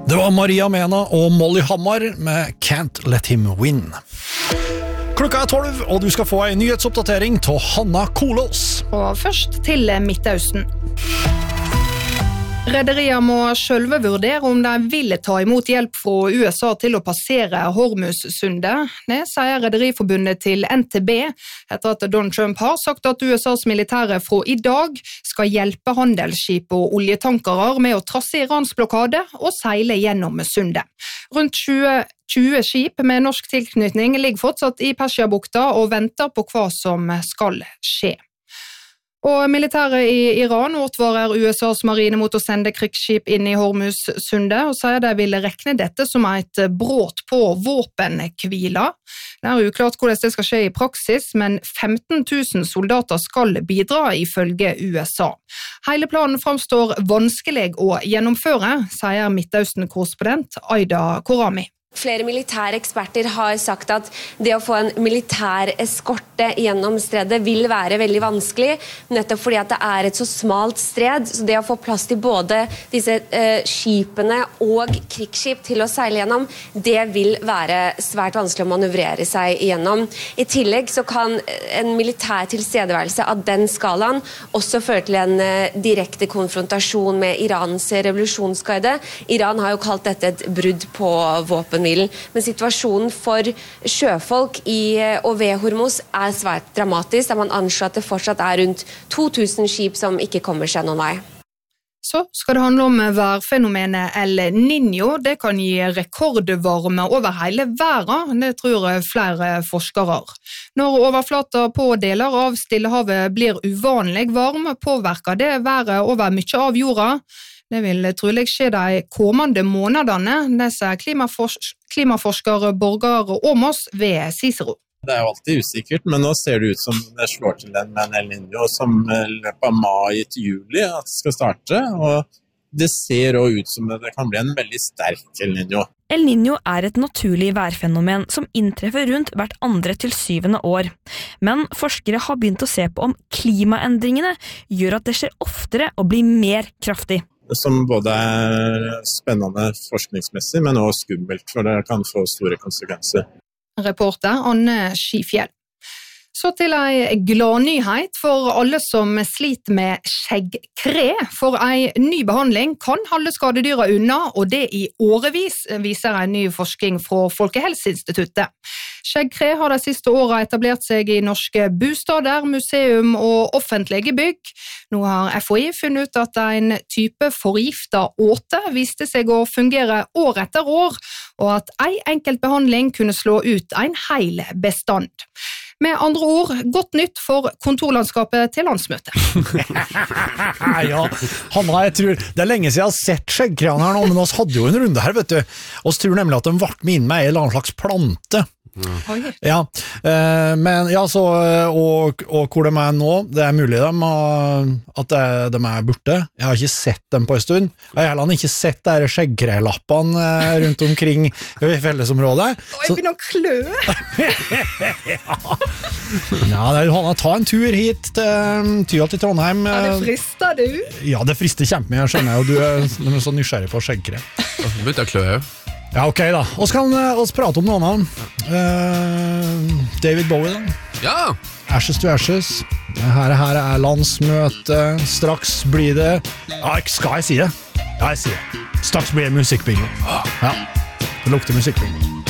Det var Maria Mena og Molly Hammar med Can't Let Him Win. Klokka 12, og du skal få en nyhetsoppdatering til Hanna Kolås. Og først til Midtøsten. Rederier må selv vurdere om de vil ta imot hjelp fra USA til å passere Hormuz-sundet. Det sier Rederiforbundet til NTB, etter at Donald Trump har sagt at USAs militære fra i dag skal hjelpe handelsskip og oljetankere med å trasse Irans blokade og seile gjennom sundet. Rundt 20 skip med norsk tilknytning ligger fortsatt i Persiabukta og venter på hva som skal skje. Og militæret i Iran advarer USAs marine mot å sende krigsskip inn i Hormuz-sundet og sier de vil rekne dette som et brudd på våpenhvile. Det er uklart hvordan det skal skje i praksis, men 15 000 soldater skal bidra ifølge USA. Hele planen framstår vanskelig å gjennomføre, sier Midtøsten-korrespondent Aida Korami. Flere militære eksperter har sagt at det å få en militær eskorte gjennom stredet vil være veldig vanskelig, nettopp fordi at det er et så smalt stred, så det å få plass til både disse skipene og krigsskip til å seile gjennom, det vil være svært vanskelig å manøvrere seg igjennom. I tillegg så kan en militær tilstedeværelse av den skalaen også føre til en direkte konfrontasjon med Irans revolusjonsgarde. Iran har jo kalt dette et brudd på våpen. Men situasjonen for sjøfolk i og ved Hormuz er svært dramatisk, da man anslår at det fortsatt er rundt 2000 skip som ikke kommer seg noen vei. Så skal det handle om værfenomenet El Niño. Det kan gi rekordvarme over hele verden, det tror flere forskere. Når overflata på deler av Stillehavet blir uvanlig varm, påvirker det været over mye av jorda. Det vil trolig skje de kommende månedene, det sier klimaforsker Borgar Åmås ved Cicero. Det er jo alltid usikkert, men nå ser det ut som det slår til den med en El Niño som løpet av mai til juli at det skal starte, og det ser også ut som det kan bli en veldig sterk El Niño. El Niño er et naturlig værfenomen som inntreffer rundt hvert 2. til 7. år. Men forskere har begynt å se på om klimaendringene gjør at det skjer oftere og blir mer kraftig. Som både er spennende forskningsmessig, men også skummelt, for det kan få store konsekvenser. Reporter Anne Skifjell. Så til en gladnyhet for alle som sliter med skjeggkre. For en ny behandling kan holde skadedyra unna, og det i årevis, viser en ny forskning fra Folkehelseinstituttet. Skjeggkre har de siste årene etablert seg i norske bostader, museum og offentlige bygg. Nå har FHI funnet ut at en type forgiftet åte viste seg å fungere år etter år, og at en enkelt behandling kunne slå ut en hel bestand. Med andre ord, godt nytt for kontorlandskapet til landsmøtet. Ja, Hanna, jeg tror det er lenge siden jeg har sett skjeggkreene her nå, men vi hadde jo en runde her, vet du. Vi tror nemlig at de ble med inn med en eller annen slags plante. Ja, men ja, så, og hvor de er nå, det er mulig at de er borte. Jeg har ikke sett dem på en stund. Jeg har heller ikke sett de skjeggkrelappene rundt omkring i fellesområdet. Jeg begynner å klø. Ja, Hanna, ta en tur hit til Tyholt i Trondheim. Ja, det frister du. Ja, det frister kjempemye, jeg skjønner jo, du er så nysgjerrig på skjeggkre. Begynte å klø jo. Ja, ok da. Og så kan vi prate om noen annen. David Bowie da. Ja! Ashes to Ashes. Her er landsmøte. Straks blir det... Ja, skal jeg si det? Ja, jeg sier det. Straks blir det musikkbingo. Ja, det lukter musikkbingo.